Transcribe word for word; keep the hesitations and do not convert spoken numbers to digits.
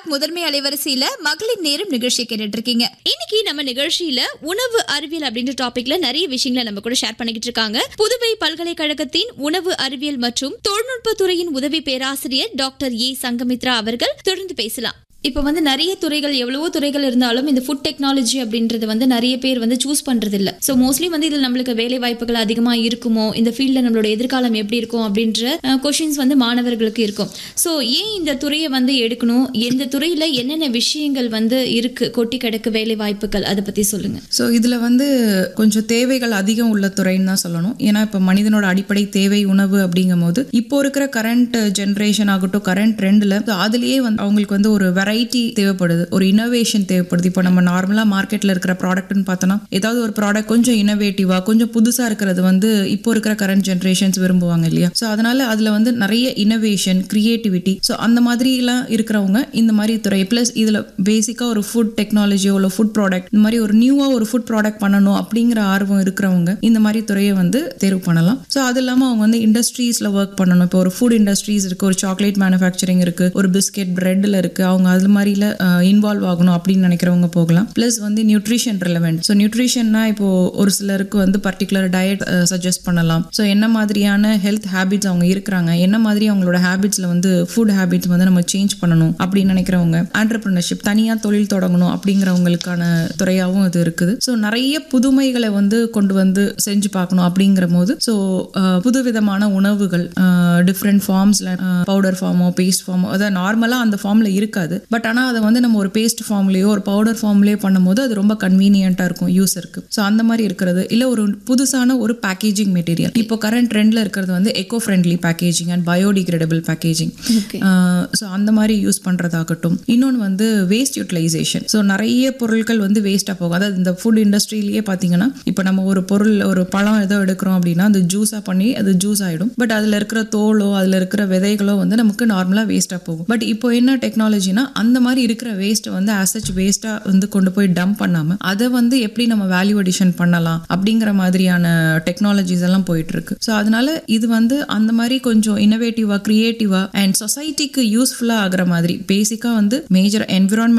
Talk முதன்மை அலைவரிசையில மகளிர் நேரம் நிகழ்ச்சி கேட்டுட்டு இருக்கீங்க. இன்னைக்கு நம்ம நிகழ்ச்சியில உணவு அறிவியல் அப்படின்ற டாபிக்ல நிறைய விஷயங்களை நம்ம கூட ஷேர் பண்ணிக்கிட்டு இருக்காங்க. புதுவை பல்கலைக்கழகத்தின் உணவு அறிவியல் மற்றும் தொழில்நுட்ப துறையின் உதவி பேராசிரியர் டாக்டர் ஏ சங்கமித்ரா அவர்கள். தொடர்ந்து பேசலாம். இப்போ வந்து நிறைய துறைகள், எவ்வளவோ துறைகள் இருந்தாலும் இந்த ஃபுட் டெக்னாலஜி அப்படின்றது வந்து நிறைய பேர் வந்து சூஸ் பண்றது இல்லை. ஸோ மோஸ்ட்லி வந்து இதில் நம்மளுக்கு வேலை வாய்ப்புகள் அதிகமாக இருக்குமோ, இந்த ஃபீல்டில் நம்மளோட எதிர்காலம் எப்படி இருக்கும் அப்படின்ற கொஷின்ஸ் வந்து மாணவர்களுக்கு இருக்கும். ஸோ ஏன் இந்த துறையை வந்து எடுக்கணும், எந்த துறையில் என்னென்ன விஷயங்கள் வந்து இருக்கு கொட்டி கிடக்கு வேலை வாய்ப்புகள், அதை பற்றி சொல்லுங்க. ஸோ இதில் வந்து கொஞ்சம் தேவைகள் அதிகம் உள்ள துறைன்னு தான் சொல்லணும். ஏன்னா இப்போ மனிதனோட அடிப்படை தேவை உணவு அப்படிங்கும் போது இப்போ இருக்கிற கரண்ட் ஜென்ரேஷன் ஆகட்டும், கரண்ட் ட்ரெண்டில் அதுலேயே வந்து அவங்களுக்கு வந்து ஒரு வெரைட்டி தேவைப்படுது, ஒரு இனோவேஷன் தேவைப்படுது. இப்போ நம்ம நார்மலாக மார்க்கெட்டில் இருக்கிற ப்ராடக்ட்னு பார்த்தோன்னா ஏதாவது ஒரு ப்ராடக்ட் கொஞ்சம் இனோவேட்டிவாக கொஞ்சம் புதுசாக இருக்கிறது வந்து இப்போ இருக்கிற கரண்ட் ஜென்ரேஷன்ஸ் விரும்புவாங்க இல்லையா. ஸோ அதனால அதில் வந்து நிறைய இனோவேஷன், கிரியேட்டிவிட்டி, ஸோ அந்த மாதிரிலாம் இருக்கிறவங்க இந்த மாதிரி துறை. ப்ளஸ் இதில் பேசிக்காக ஒரு ஃபுட் டெக்னாலஜியோ இல்லை ஃபுட் ப்ராடக்ட் இந்த மாதிரி ஒரு நியூவாக ஒரு ஃபுட் ப்ராடக்ட் பண்ணணும் அப்படிங்கிற ஆர்வம் இருக்கிறவங்க இந்த மாதிரி துறையை வந்து தேர்வு பண்ணலாம். ஸோ அது இல்லாமல் அவங்க வந்து இண்டஸ்ட்ரீஸில் ஒர்க் பண்ணணும். இப்போ ஒரு ஃபுட் இண்டஸ்ட்ரீஸ் இருக்குது, ஒரு சாக்லேட் மேனுஃபேக்சரிங் இருக்குது, ஒரு பிஸ்கெட் பிரெட்டில் இருக்குது, அவங்க அது மாதிரில இன்வால்வ் ஆகணும் அப்படின்னு நினைக்கிறவங்க போகலாம். பிளஸ் வந்து நியூட்ரிஷன் ரிலவெண்ட். ஸோ நியூட்ரிஷன்னா இப்போ ஒரு சிலருக்கு வந்து பர்டிகுலர் டயட் சஜஸ்ட் பண்ணலாம். ஸோ என்ன மாதிரியான ஹெல்த் ஹேபிட்ஸ் அவங்க இருக்கிறாங்க, என்ன மாதிரி அவங்களோட ஹேபிட்ஸ்ல வந்து ஃபுட் ஹேபிட்ஸ் வந்து நம்ம சேஞ்ச் பண்ணணும் அப்படின்னு நினைக்கிறவங்க, ஆண்டர்பிரினர்ஷிப், தனியாக தொழில் தொடங்கணும் அப்படிங்கிறவங்களுக்கான துறையாகவும் இது இருக்குது. ஸோ நிறைய புதுமைகளை வந்து கொண்டு வந்து செஞ்சு பார்க்கணும் அப்படிங்கிற போது ஸோ புது விதமான உணவுகள் டிஃப்ரெண்ட் ஃபார்ம்ஸ்ல, பவுடர் ஃபார்மோ பேஸ்ட் ஃபார்மோ, அதாவது நார்மலாக அந்த ஃபார்ம்ல இருக்காது. பட் ஆனால் அதை வந்து நம்ம ஒரு பேஸ்ட் ஃபார்ம்லேயோ ஒரு பவுடர் ஃபார்ம்லேயோ பண்ணும்போது அது ரொம்ப கன்வீனியன்ட்டாக இருக்கும் யூஸருக்கு. ஸோ அந்த மாதிரி இருக்கிறது. இல்லை ஒரு புதுசான ஒரு பேக்கேஜிங் மெட்டீரியல், இப்போ கரண்ட் ட்ரெண்டில் இருக்கிறது வந்து echo friendly packaging and biodegradable packaging. So அந்த மாதிரி யூஸ் பண்ணுறதாகட்டும். இன்னொன்று வந்து வேஸ்ட் யூட்டிலைசேஷன். ஸோ நிறைய பொருட்கள் வந்து வேஸ்ட்டாக போகும். அதாவது இந்த ஃபுட் இண்டஸ்ட்ரியிலேயே பார்த்தீங்கன்னா இப்போ நம்ம ஒரு பொருள், ஒரு பழம் ஏதோ எடுக்கிறோம் அப்படின்னா அது ஜூஸாக பண்ணி அது ஜூஸ் ஆகிடும். பட் அதில் இருக்கிற தோலோ அதில் இருக்கிற விதைகளோ வந்து நமக்கு நார்மலாக வேஸ்ட்டாக போகும். பட் இப்போ என்ன டெக்னாலஜினா அந்த மாதிரி இருக்கிற வேஸ்ட்டை வந்து ஆசச் வேஸ்ட்டாக வந்து கொண்டு போய் டம்ப் பண்ணாமல் அதை வந்து எப்படி நம்ம வேல்யூ அடிஷன் பண்ணலாம் அப்படிங்கிற மாதிரியான டெக்னாலஜிஸ் எல்லாம் போயிட்டு இருக்கு. ஸோ அதனால இது வந்து அந்த மாதிரி கொஞ்சம் இன்னோவேட்டிவா, கிரியேட்டிவா அண்ட் சொசைட்டிக்கு யூஸ்ஃபுல்லாக ஆகிற மாதிரி பேசிக்காக வந்து மேஜர் என்விரான்மெண்ட்